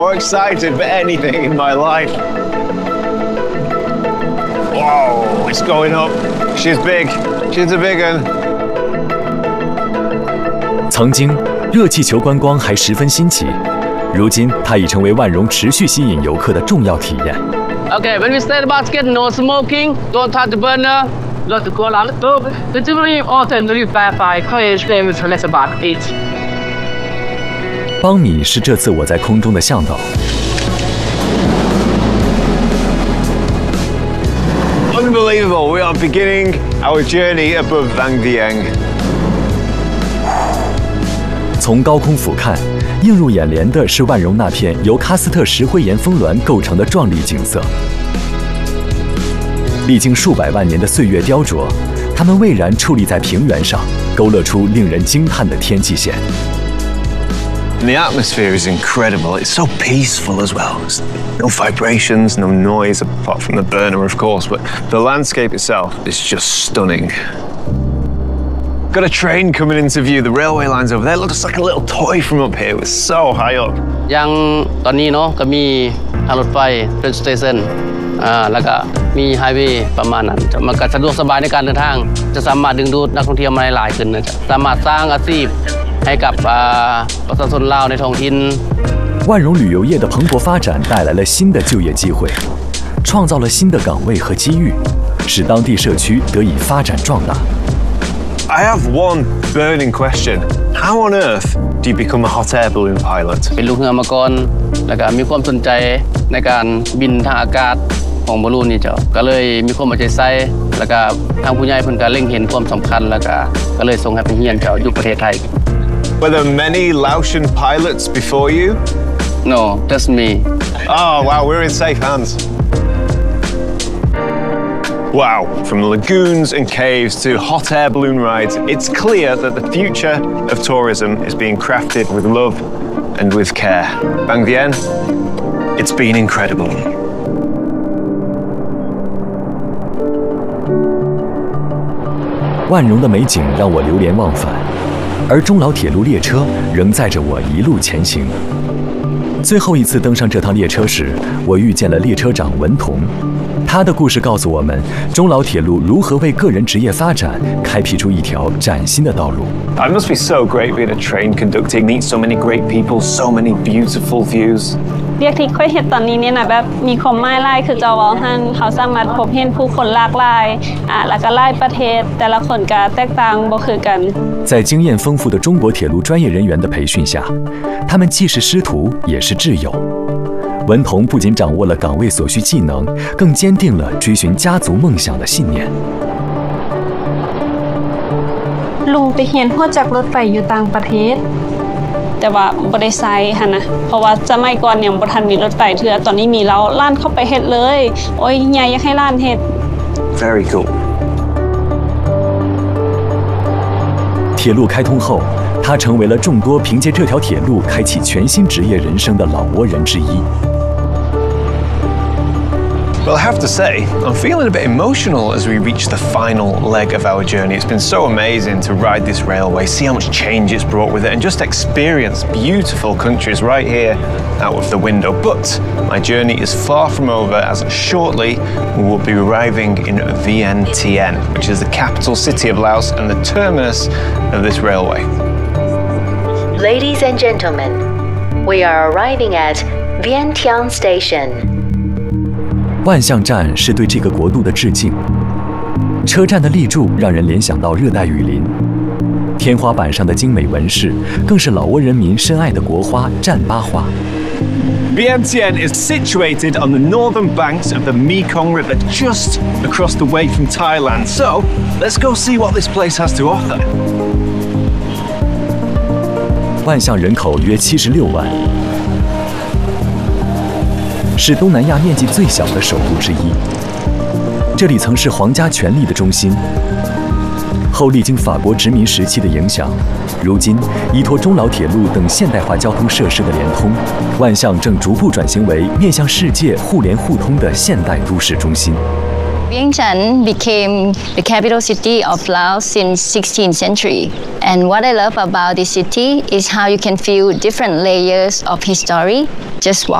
More excited for anything in my life. Whoa, it's going up. She's big. She's a big one. 曾经，热气球观光还十分新奇，如今它已成为万荣持续吸引游客的重要体验。 Okay, when we start the basket, no smoking, don't touch the burner, not to go around the stove. The delivery often the Wi-Fi coverage them is less about 8. 邦米是这次我在空中的向导。 Unbelievable! We are beginning our journey above Vang Vieng. 从高空俯瞰，映入眼帘的是万荣那片由喀斯特石灰岩峰峦构成的壮丽景色。历经数百万年的岁月雕琢，它们蔚然矗立在平原上，勾勒出令人惊叹的天际线。 And the atmosphere is incredible. It's so peaceful as well. There's no vibrations, no noise, apart from the burner, of course, but the landscape itself is just stunning. Got a train coming into view. The railway lines over there. It looks like a little toy from up here. It's so high up. ยังตอนนี้เนาะก็มีทางรถไฟ train station แล้วก็มีไฮเวย์ประมาณนั้นมันก็สะดวกสบายในการเดินทางจะสามารถดึงดูดนักท่องเที่ยวมาหลายขึ้นนะจ๊ะสามารถสร้างอาชีพให้กับประชาชนลาวในท้องถิ่น万荣旅游业的蓬勃发展带来了新的就业机会，创造了新的岗位和机遇，使当地社区得以发展壮大。 I have one burning question. How on earth do you become a hot air balloon pilot? เป็นลูกเรือมาก่อนแล้วก็มีความสนใจในการบินทางอากาศของบอลลูนนี่เจ้าก็เลยมีความเอาใจใส่แล้วก็ทางผู้ใหญ่เพิ่นก็เล็งเห็นความสำคัญแล้วก็เลยส่งให้ไปเรียนเจ้าอยู่ประเทศไทย Were there many Laotian pilots before you? No, just me. Oh, wow, we're in safe hands. Wow, from lagoons and caves to hot air balloon rides, it's clear that the future of tourism is being crafted with love and with care. Vang Vieng, it's been incredible. 万荣的美景让我流连忘返，而中老铁路列车仍载着我一路前行。最后一次登上这趟列车时，我遇见了列车长文同。他的故事告诉我们，中老铁路如何为个人职业发展开辟出一条崭新的道路。 It must be so great being a train conductor, meet so many great people, so many beautiful views. เรียกที่ค่อยเห็นตอนนี้เนี่ยนะแบบมีความหมายหลายคือเจ้าว่าท่านเขาสามารถพบเห็นผู้คนหลากหลายแล้วก็หลายประเทศแต่ละคนก็แตกต่างบ่คือกัน在经验丰富的中国铁路专业人员的培训下，他们既是师徒，也是挚友。文同不仅掌握了岗位所需技能，更坚定了追寻家族梦想的信念。 ลุงไปเรียนหัวจักรรถไฟอยู่ต่างประเทศแต่ว่าบ่ได้ใช้หั่นนะเพราะว่าสมัยก่อนยังบ่ทันมีรถไฟเทื่อตอนนี้มีแล้วร้านเข้าไปเฮ็ดเลยโอ้ยใหญ่อยากให้ร้านเฮ็ด Very cool. 铁路开通后，他成为了众多凭借这条铁路开启全新职业人生的老挝人之一。 Well, I have to say, I'm feeling a bit emotional as we reach the final leg of our journey. It's been so amazing to ride this railway, see how much change it's brought with it, and just experience beautiful countries right here out of the window. But my journey is far from over, as shortly we will be arriving in Vientiane, which is the capital city of Laos and the terminus of this railway. Ladies and gentlemen, we are arriving at Vientiane Station. 万象站是对这个国度的致敬。车站的立柱让人联想到热带雨林，天花板上的精美纹饰更是老挝人民深爱的国花战巴花。 Vientiane is situated on the northern banks of the Mekong River, just across the way from Thailand. So, let's go see what this place has to offer. 万象人口约76万。是东南亚面积最小的首都之一，这里曾是皇家权力的中心。后历经法国殖民时期的影响，如今依托中老铁路等现代化交通设施的联通，万象正逐步转型为面向世界互联互通的现代都市中心。 Vientiane became the capital city of Laos since 16th century. And what I love about this city is how you can feel different layers of history just walking